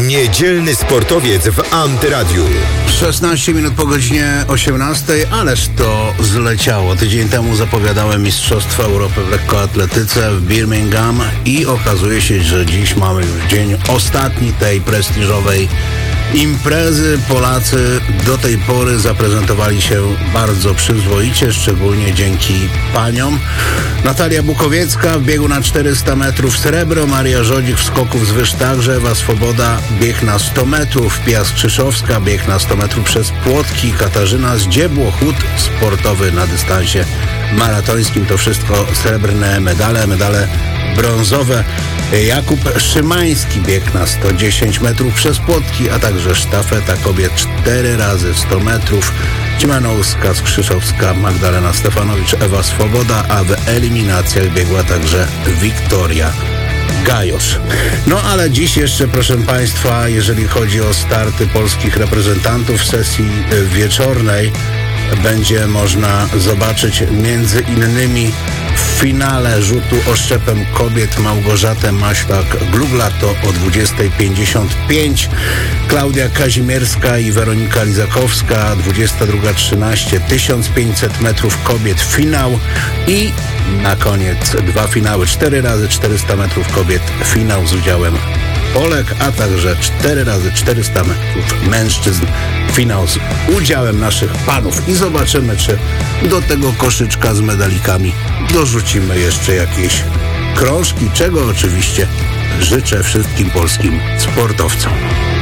Niedzielny sportowiec w Antyradiu. 16 minut po godzinie 18, ależ to zleciało. Tydzień temu zapowiadałem Mistrzostwa Europy w lekkoatletyce w Birmingham i okazuje się, że dziś mamy już dzień ostatni tej prestiżowej imprezy. Polacy do tej pory zaprezentowali się bardzo przyzwoicie, szczególnie dzięki paniom. Natalia Bukowiecka w biegu na 400 metrów srebro, Maria Żodzik w skoku wzwyż także, Ewa Swoboda bieg na 100 metrów, Pia Skrzyszowska bieg na 100 metrów przez płotki, Katarzyna Zdziebło chód sportowy na dystansie maratońskim. To wszystko srebrne medale brązowe. Jakub Szymański bieg na 110 metrów przez płotki, a także sztafeta kobiet 4 razy 100 metrów. Cimanowska, Skrzyszowska, Magdalena Stefanowicz, Ewa Swoboda, a w eliminacjach biegła także Wiktoria Gajosz. No ale dziś jeszcze, proszę Państwa, jeżeli chodzi o starty polskich reprezentantów w sesji wieczornej, będzie można zobaczyć między innymi w finale rzutu oszczepem kobiet Małgorzatę Maślak-Glugla, to o 20:55, Klaudia Kazimierska i Weronika Lizakowska, 22:13, 1500 metrów kobiet finał i na koniec 2 finały, 4 razy 400 metrów kobiet finał z udziałem Polek, a także 4 razy 400 metrów mężczyzn finał z udziałem naszych panów. I zobaczymy, czy do tego koszyczka z medalikami dorzucimy jeszcze jakieś krążki, czego oczywiście życzę wszystkim polskim sportowcom.